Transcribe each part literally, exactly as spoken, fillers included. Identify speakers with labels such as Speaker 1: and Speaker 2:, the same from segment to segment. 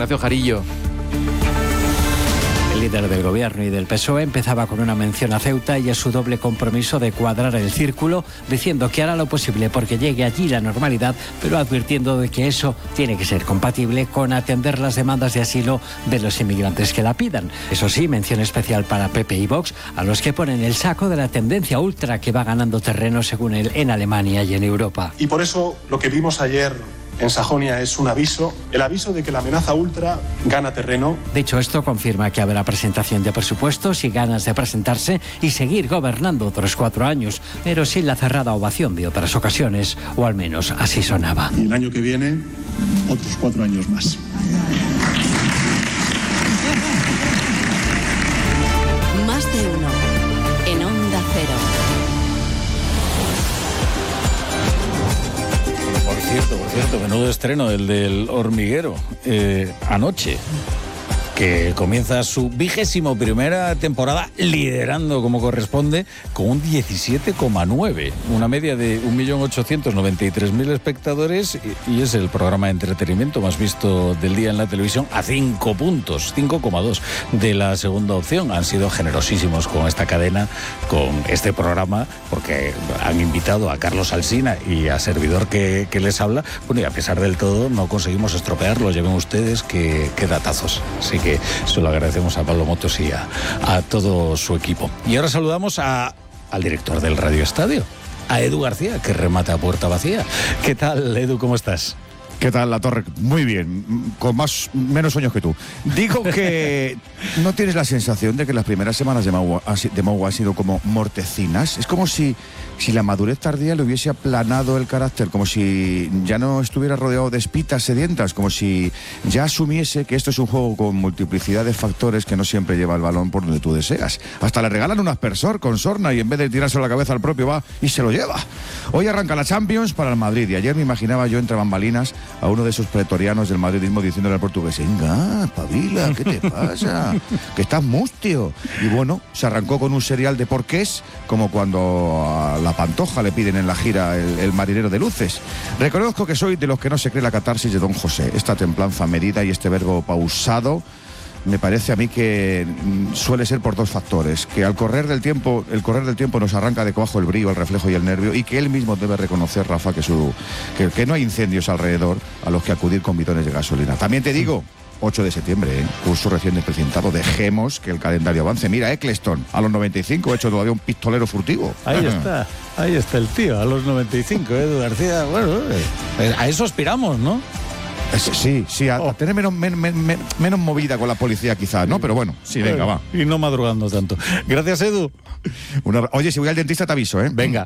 Speaker 1: Ignacio Jarillo.
Speaker 2: El líder del gobierno y del P S O E empezaba con una mención a Ceuta y a su doble compromiso de cuadrar el círculo, diciendo que hará lo posible porque llegue allí la normalidad, pero advirtiendo de que eso tiene que ser compatible con atender las demandas de asilo de los inmigrantes que la pidan. Eso sí, mención especial para P P y Vox, a los que ponen el saco de la tendencia ultra que va ganando terreno, según él, en Alemania y en Europa.
Speaker 3: Y por eso lo que vimos ayer en Sajonia es un aviso, el aviso de que la amenaza ultra gana terreno.
Speaker 2: Dicho esto, confirma que habrá presentación de presupuestos y ganas de presentarse y seguir gobernando otros cuatro años, pero sin la cerrada ovación de otras ocasiones, o al menos así sonaba.
Speaker 3: Y el año que viene, otros cuatro años más.
Speaker 4: Más de uno en Onda Cero.
Speaker 5: Por cierto, por cierto, menudo estreno el del Hormiguero, eh, anoche, que comienza su vigésimo primera temporada liderando como corresponde con un diecisiete coma nueve, una media de un millón ochocientos noventa y tres mil espectadores y, y es el programa de entretenimiento más visto del día en la televisión a cinco puntos, cinco coma dos de la segunda opción. Han sido generosísimos con esta cadena, con este programa, porque han invitado a Carlos Alsina y a servidor que, que les habla. Bueno, y a pesar del todo no conseguimos estropearlo, lleven ustedes que, que datazos. Así que se lo agradecemos a Pablo Motos y a, a todo su equipo. Y ahora saludamos a, al director del Radio Estadio, a Edu García, que remata a puerta vacía. ¿Qué tal, Edu? ¿Cómo estás?
Speaker 6: ¿Qué tal, La Torre? Muy bien, con más menos sueños que tú. Digo que ¿no tienes la sensación de que las primeras semanas de Mau, de Mau han sido como mortecinas? Es como si, si la madurez tardía le hubiese aplanado el carácter, como si ya no estuviera rodeado de espitas sedientas, como si ya asumiese que esto es un juego con multiplicidad de factores que no siempre lleva el balón por donde tú deseas. Hasta le regalan un aspersor con sorna y en vez de tirarse la cabeza al propio va y se lo lleva. Hoy arranca la Champions para el Madrid y ayer me imaginaba yo entre bambalinas a uno de esos pretorianos del madridismo diciéndole al portugués: venga, pabila, ¿qué te pasa? Que estás mustio. Y bueno, se arrancó con un serial de porqués, como cuando a la Pantoja le piden en la gira el, el marinero de luces. Reconozco que soy de los que no se cree la catarsis de Don José. Esta templanza medida y este verbo pausado me parece a mí que suele ser por dos factores: que al correr del tiempo, el correr del tiempo nos arranca de cuajo el brillo, el reflejo y el nervio, y que él mismo debe reconocer, Rafa, que, su, que, que no hay incendios alrededor a los que acudir con bidones de gasolina. También te digo, ocho de septiembre, ¿eh? Curso recién desprecintado, dejemos que el calendario avance. Mira, Eccleston, a los noventa y cinco, ha hecho todavía un pistolero furtivo.
Speaker 5: Ahí está, ahí está el tío, a los noventa y cinco, Edu García. Bueno, eh, a eso aspiramos, ¿no?
Speaker 6: Sí, sí, a, a tener menos, men, men, men, menos movida con la policía quizás, ¿no? Pero bueno, sí, venga, va.
Speaker 5: Y no madrugando tanto. Gracias, Edu.
Speaker 6: Una, oye, si voy al dentista te aviso, ¿eh?
Speaker 5: Venga.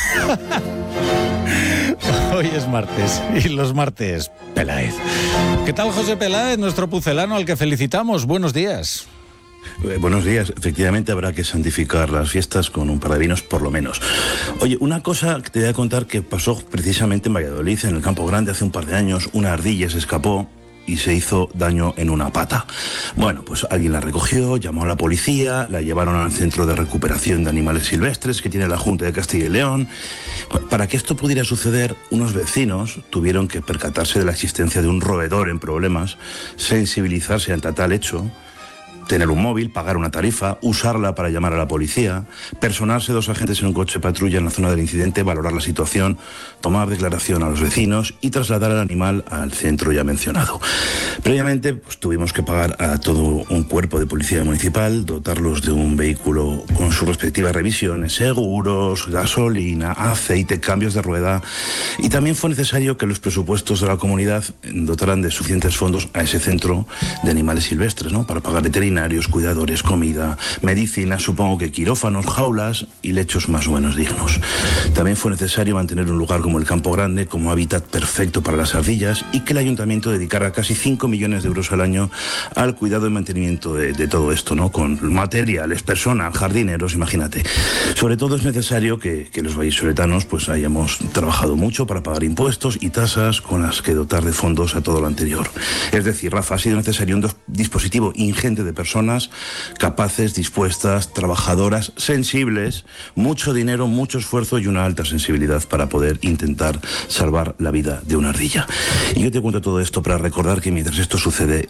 Speaker 5: Hoy es martes y los martes, Peláez. ¿Qué tal, José Peláez, nuestro pucelano al que felicitamos? Buenos días.
Speaker 7: Eh, buenos días. Efectivamente habrá que santificar las fiestas con un par de vinos por lo menos. Oye, una cosa que te voy a contar que pasó precisamente en Valladolid, en el Campo Grande, hace un par de años. Una ardilla se escapó y se hizo daño en una pata. Bueno, pues alguien la recogió, llamó a la policía, la llevaron al Centro de Recuperación de Animales Silvestres que tiene la Junta de Castilla y León. Para que esto pudiera suceder, unos vecinos tuvieron que percatarse de la existencia de un roedor en problemas, sensibilizarse ante tal hecho, tener un móvil, pagar una tarifa, usarla para llamar a la policía, personarse dos agentes en un coche patrulla en la zona del incidente, valorar la situación, tomar declaración a los vecinos y trasladar al animal al centro ya mencionado. Previamente, pues, tuvimos que pagar a todo un cuerpo de policía municipal, dotarlos de un vehículo con sus respectivas revisiones, seguros, gasolina, aceite, cambios de rueda, y también fue necesario que los presupuestos de la comunidad dotaran de suficientes fondos a ese centro de animales silvestres, ¿no? Para pagar veterinarios, cuidadores, comida, medicina, supongo que quirófanos, jaulas y lechos más o menos dignos. También fue necesario mantener un lugar como el Campo Grande como hábitat perfecto para las ardillas y que el ayuntamiento dedicara casi cinco millones de euros al año al cuidado y mantenimiento de, de todo esto, ¿no? Con materiales, personas, jardineros, imagínate. Sobre todo es necesario que, que los vallisoletanos pues hayamos trabajado mucho para pagar impuestos y tasas con las que dotar de fondos a todo lo anterior. Es decir, Rafa, ha sido necesario un dispositivo ingente de personas capaces, dispuestas, trabajadoras, sensibles, mucho dinero, mucho esfuerzo y una alta sensibilidad para poder intentar salvar la vida de una ardilla. Y yo te cuento todo esto para recordar que mientras esto sucede,